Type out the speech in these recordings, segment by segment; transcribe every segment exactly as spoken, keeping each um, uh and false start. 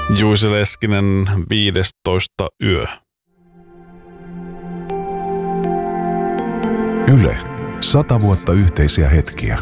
Juise Leskinen, viidestoista yö. Yle. Sata vuotta yhteisiä hetkiä.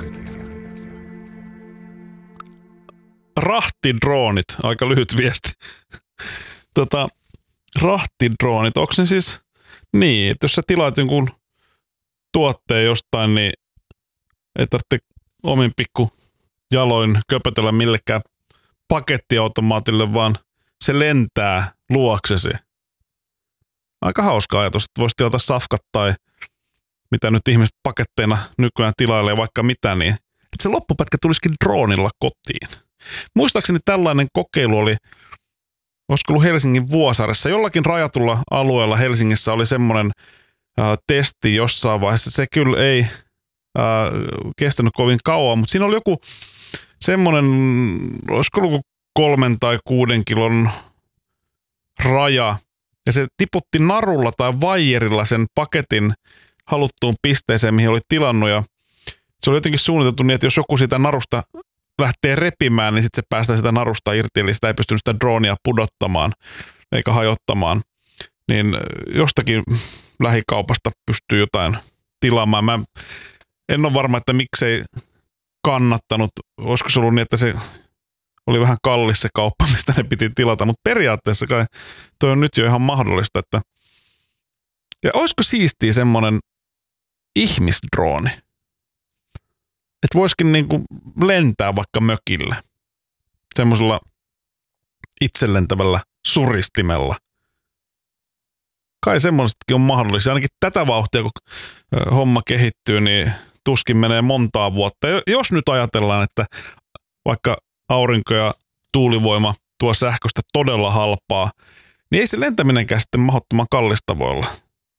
Rahtidroonit. Aika lyhyt viesti. tota, rahtidroonit. Onko ne siis niin, että jos sä tilaat jonkun tuotteen jostain, niin ei tarvitse omin pikku jaloin köpötellä millekään pakettiautomaatille, vaan se lentää luoksesi. Aika hauska ajatus, että voisi tilata safkat tai mitä nyt ihmiset paketteina nykyään tilailee vaikka mitä, niin että se loppupätkä tulisikin droonilla kotiin. Muistaakseni tällainen kokeilu oli, olisiko ollut Helsingin Vuosaaressa, jollakin rajatulla alueella Helsingissä oli semmoinen äh, testi jossain vaiheessa. Se kyllä ei äh, kestänyt kovin kauan, mutta siinä oli joku semmoinen, olisiko ollut kolmen tai kuuden kilon raja, ja se tiputti narulla tai vaijerilla sen paketin haluttuun pisteeseen, mihin oli tilannut, ja se oli jotenkin suunniteltu niin, että jos joku sitä narusta lähtee repimään, niin sitten se päästää sitä narusta irti, eli sitä ei pystynyt sitä droonia pudottamaan eikä hajottamaan. Niin jostakin lähikaupasta pystyy jotain tilaamaan. Mä en ole varma, että miksei kannattanut. Olisiko se ollut niin, että se oli vähän kallis se kauppa, mistä ne piti tilata, mutta periaatteessa kai toi on nyt jo ihan mahdollista. Että ja olisiko siistiä semmoinen ihmisdrooni? Että voisikin niinku lentää vaikka mökillä semmoisella itselentävällä suristimella. Kai semmoisetkin on mahdollisia. Ainakin tätä vauhtia, kun homma kehittyy, niin tuskin menee montaa vuotta. Jos nyt ajatellaan, että vaikka aurinko ja tuulivoima tuo sähköstä todella halpaa, niin ei se lentäminenkään sitten mahdottoman kallista voi olla.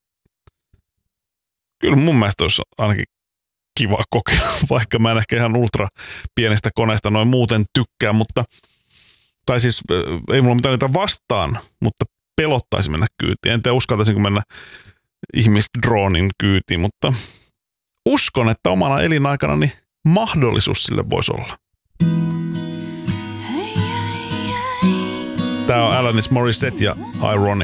Kyllä mun mielestä olisi ainakin kiva kokeilla, vaikka mä en ehkä ihan ultra pienistä koneista noin muuten tykkää, mutta tai siis ei mulla mitään niitä vastaan, mutta pelottaisi mennä kyytiin. En tiedä, uskaltaisinko mennä ihmisdroonin kyytiin, mutta uskon, että omana elinaikana niin mahdollisuus sille voisi olla. Tää on Alanis Morissette ja Ironic.